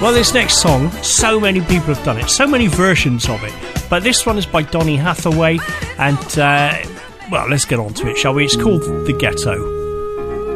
Well, this next song, so many people have done it, so many versions of it, but this one is by Donny Hathaway, and, well, let's get on to it, shall we? It's called The Ghetto.